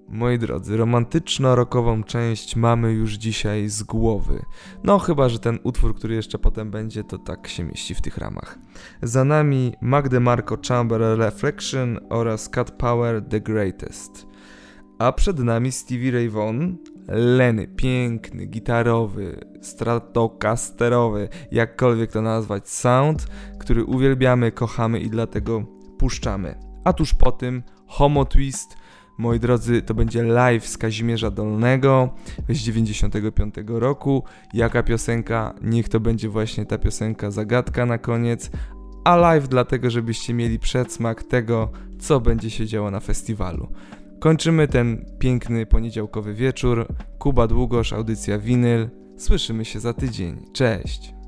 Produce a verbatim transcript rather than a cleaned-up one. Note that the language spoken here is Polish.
Moi drodzy, romantyczno-rockową część mamy już dzisiaj z głowy. No chyba, że ten utwór, który jeszcze potem będzie, to tak się mieści w tych ramach. Za nami Mac DeMarco Chamber Reflection oraz Cat Power The Greatest. A przed nami Stevie Ray Vaughan, Lenny, piękny, gitarowy, stratocasterowy, jakkolwiek to nazwać, sound, który uwielbiamy, kochamy i dlatego puszczamy. A tuż po tym Homo Twist. Moi drodzy, to będzie live z Kazimierza Dolnego z dziewięćdziesiątego piątego roku. Jaka piosenka? Niech to będzie właśnie ta piosenka Zagadka na koniec. A live dlatego, żebyście mieli przedsmak tego, co będzie się działo na festiwalu. Kończymy ten piękny poniedziałkowy wieczór. Kuba Długosz, audycja Winyl. Słyszymy się za tydzień. Cześć!